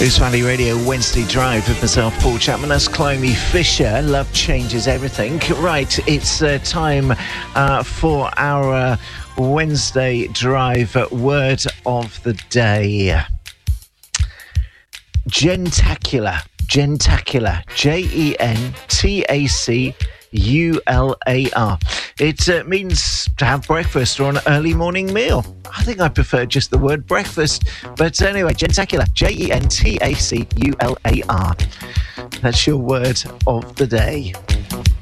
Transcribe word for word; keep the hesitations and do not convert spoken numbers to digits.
Boost Valley Radio Wednesday Drive with myself, Paul Chapman. That's Clomie Fisher. Love changes everything. Right, it's uh, time uh, for our uh, Wednesday Drive word of the day. Gentacular. Gentacular. J E N T A C U L A R. It uh, means to have breakfast or an early morning meal. I think I prefer just the word breakfast. But anyway, gentacular. J E N T A C U L A R. That's your word of the day.